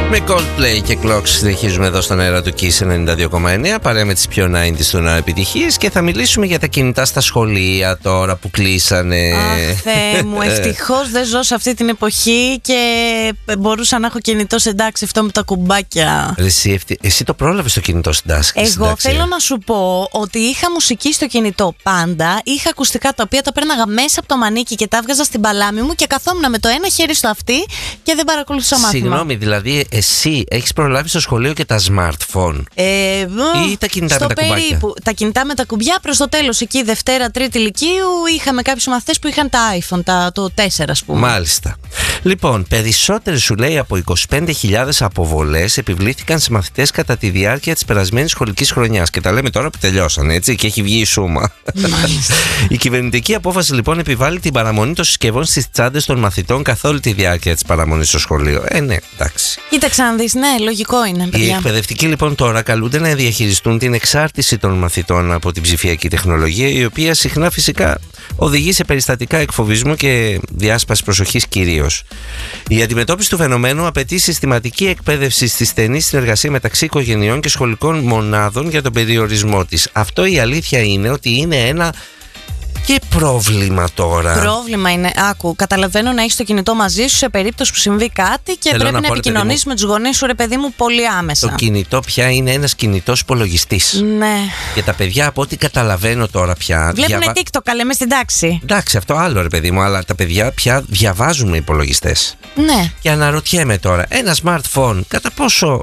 Με Coldplay και Clocks συνεχίζουμε εδώ στον αέρα του Kiss 92,9 παρέα με τις πιο 90's των επιτυχίες και θα μιλήσουμε για τα κινητά στα σχολεία τώρα που κλείσανε. Αχ, Θεέ μου, ευτυχώς δεν ζω σε αυτή την εποχή και μπορούσα να έχω κινητό σε εντάξει αυτό με τα κουμπάκια. Εσύ το πρόλαβες το κινητό στην τάξη. Εγώ θέλω να σου πω ότι είχα μουσική στο κινητό πάντα, είχα ακουστικά τα οποία τα πέρναγα μέσα από το μανίκι και τα έβγαζα στην παλάμη μου και καθόμουν με το ένα χέρι στο αυτί και δεν παρακολουθούσα μάθημα. Συγγνώμη, δηλαδή εσύ έχεις προλάβει στο σχολείο και τα smartphone ή τα κινητά με τα κουμπάκια? Περίπου, τα κινητά με τα κουμπιά προς το τέλος, εκεί Δευτέρα, Τρίτη Λυκείου είχαμε κάποιους μαθητές που είχαν τα iPhone, το 4 ας πούμε. Μάλιστα. Λοιπόν, περισσότερες σου λέει από 25.000 αποβολές επιβλήθηκαν σε μαθητές κατά τη διάρκεια της περασμένης σχολικής χρονιάς. Και τα λέμε τώρα που τελειώσαν, έτσι, και έχει βγει η σούμα. Η κυβερνητική απόφαση λοιπόν επιβάλλει την παραμονή των συσκευών στις τσάντες των μαθητών καθ' όλη τη διάρκεια της παραμονής στο σχολείο. Ναι, εντάξει. Κοίταξε να δεις, ναι, λογικό είναι, παιδιά. Οι εκπαιδευτικοί λοιπόν τώρα καλούνται να διαχειριστούν την εξάρτηση των μαθητών από την ψηφιακή τεχνολογία, η οποία συχνά φυσικά οδηγεί σε περιστατικά εκφοβισμού και διάσπαση προσοχής κυρίως. Η αντιμετώπιση του φαινομένου απαιτεί συστηματική εκπαίδευση στη στενή συνεργασία μεταξύ οικογενειών και σχολικών μονάδων για τον περιορισμό της. Αυτό η αλήθεια είναι ότι είναι ένα και πρόβλημα τώρα. Πρόβλημα είναι. Άκου, καταλαβαίνω να έχεις το κινητό μαζί σου σε περίπτωση που συμβεί κάτι και θέλω πρέπει να επικοινωνήσεις με τους γονείς σου, ρε παιδί μου, πολύ άμεσα. Το κινητό πια είναι ένας κινητός υπολογιστής. Ναι. Και τα παιδιά, από ό,τι καταλαβαίνω τώρα πια. Βλέπουνε TikTok, καλέμε στην τάξη. Εντάξει, αυτό άλλο, ρε παιδί μου, αλλά τα παιδιά πια διαβάζουν με υπολογιστές. Ναι. Και αναρωτιέμαι τώρα, ένα smartphone κατά πόσο.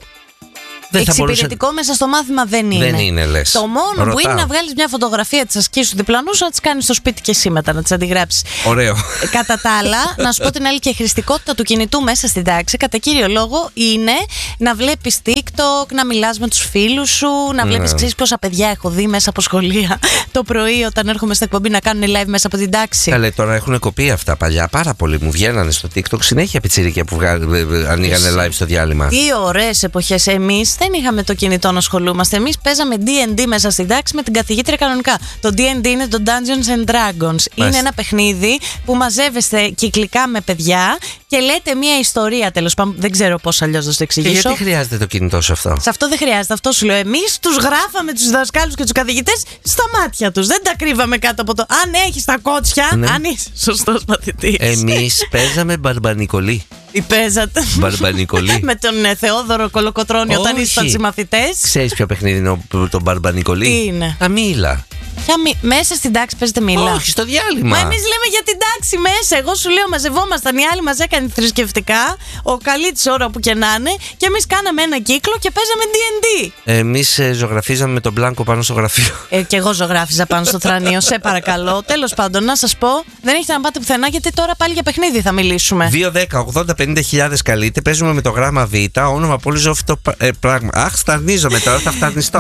Εξυπηρετικό μέσα στο μάθημα δεν είναι. Δεν είναι, λες. Το μόνο που είναι να βγάλεις μια φωτογραφία της ασκήσης του διπλανού σου, να τις κάνεις στο σπίτι και εσύ μετά, να τις αντιγράψεις. Ωραίο. Κατά τα άλλα, να σου πω την άλλη, και η χρηστικότητα του κινητού μέσα στην τάξη, κατά κύριο λόγο, είναι να βλέπεις TikTok, να μιλάς με τους φίλους σου, να βλέπεις, ξέρεις πόσα παιδιά έχω δει μέσα από σχολεία το πρωί όταν έρχομαι στην εκπομπή να κάνουν live μέσα από την τάξη. Καλέ, τώρα έχουν κοπεί αυτά παλιά. Πάρα πολλοί μου βγαίνανε στο TikTok συνέχεια πιτσιρίκια που ανοίγανε live στο διάλειμμα. Τι ωραίες εποχές. Εμείς δεν είχαμε το κινητό να ασχολούμαστε. Εμείς παίζαμε D&D μέσα στην τάξη με την καθηγήτρια κανονικά. Το D&D είναι το Dungeons and Dragons. Είναι ένα παιχνίδι που μαζεύεστε κυκλικά με παιδιά και λέτε μια ιστορία, τέλος πάντων. Δεν ξέρω πώς αλλιώς να το εξηγήσω. Και γιατί χρειάζεται το κινητό σε αυτό? Σε αυτό δεν χρειάζεται. Αυτό σου λέω. Εμείς τους γράφαμε τους δασκάλους και τους καθηγητές στα μάτια τους. Δεν τα κρύβαμε κάτω από το. Αν έχεις τα κότσια, αν είσαι σωστός μαθητής. Εμείς παίζαμε μπαρμπανικολί. Τι παίζατε? Μπαρμπανικολί. Με τον Θεόδωρο Κολοκοτρώνη όταν ήσασταν συμμαθητές. Ξέρεις ποιο παιχνίδι είναι το μπαρμπανικολί? Τι είναι? Τα μήλα. Μέσα στην τάξη παίζετε μήλα? Όχι, στο διάλειμμα. Μα εμείς λέμε για την τάξη μέσα. Εγώ σου λέω μαζευόμασταν, οι άλλοι μας έκανε θρησκευτικά, ο καλή ώρα που και να είναι, και εμείς κάναμε ένα κύκλο και παίζαμε D&D. Εμείς ζωγραφίζαμε με τον μπλάνκο πάνω στο γραφείο. Και εγώ ζωγράφιζα πάνω στο θρανείο, σε παρακαλώ. Τέλος πάντων, να σας πω, δεν έχετε να πάτε πουθενά, γιατί τώρα πάλι για παιχνίδι θα μιλήσουμε. 2-10-80-50.000 καλείτε. Παίζουμε με το γράμμα Β, όνομα πολύ ζώφυτο πράγμα. Αχ, σταρνίζομαι τώρα, θα φταρνιστώ.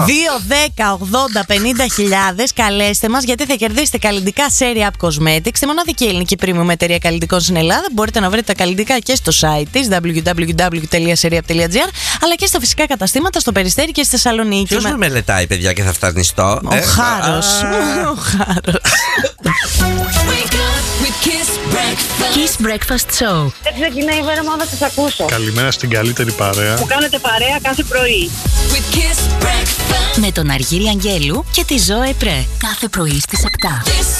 2-10-80-50.000 καλέστε μας, γιατί θα κερδίσετε καλλυντικά Serie Up Cosmetics, τη μοναδική ελληνική premium εταιρεία καλλυντικών στην Ελλάδα. Μπορείτε να βρείτε τα καλλυντικά και στο site της www.serieup.gr, αλλά και στα φυσικά καταστήματα στο Περιστέρι και στη Θεσσαλονίκη. Ποιος με μελετάει, παιδιά, και θα φταρνιστώ? Ο Χάρος. Ο Χάρος. Kiss Breakfast Show. Δεν ξεκινάει η μέρα μόνο να σας ακούσω. Καλημέρα στην καλύτερη παρέα. Που κάνετε παρέα κάθε πρωί. Με τον Αργύρη Αγγέλου και τη Ζώε Πρέ. Κάθε πρωί στις 7.